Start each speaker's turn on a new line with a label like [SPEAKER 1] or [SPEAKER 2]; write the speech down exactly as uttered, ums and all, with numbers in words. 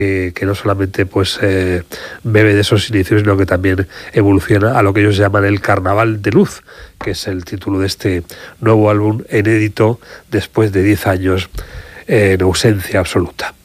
[SPEAKER 1] que, que no solamente pues eh, bebe de esos inicios, sino que también evoluciona a lo que ellos llaman el Carnaval de Luz, que es el título de este nuevo álbum inédito después de diez años en ausencia absoluta.